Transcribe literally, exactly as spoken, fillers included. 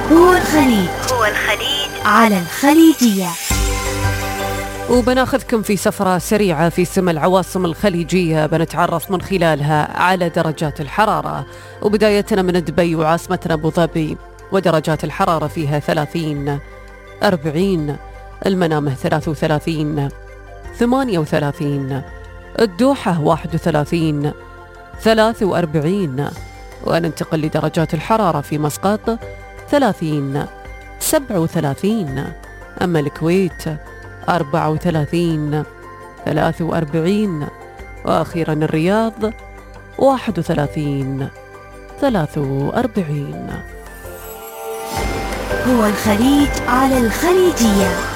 هو الخليج هو الخليج على الخليجية. وبناخذكم في سفرة سريعة في سما العواصم الخليجية، بنتعرف من خلالها على درجات الحرارة، وبدايتنا من دبي وعاصمتنا أبو ظبي، ودرجات الحرارة فيها ثلاثين، أربعين، المنامة ثلاثة وثلاثين، ثمانية وثلاثين، الدوحة واحد وثلاثين، ثلاثة وأربعين، وننتقل لدرجات الحرارة في مسقط ثلاثين، سبعة وثلاثين، أما الكويت أربعة وثلاثين، ثلاثة وأربعين، وأخيرا الرياض واحد وثلاثين، ثلاثة وأربعين. هو الخليج على الخليجية.